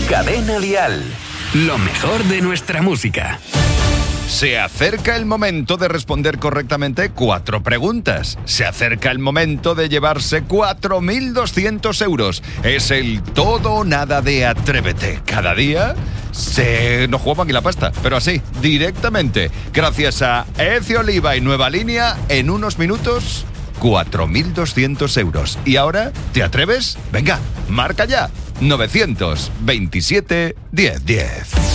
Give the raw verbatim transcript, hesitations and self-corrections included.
Cadena Dial. Lo mejor de nuestra música. Se acerca el momento de responder correctamente cuatro preguntas. Se acerca el momento de llevarse cuatro mil doscientos euros. Es el todo o nada de Atrévete. Cada día se nos jugamos aquí la pasta, pero así, directamente. Gracias a Ezio Oliva y Nueva Línea, en unos minutos, cuatro mil doscientos euros. ¿Y ahora, te atreves? Venga, marca ya. novecientos veintisiete diez diez.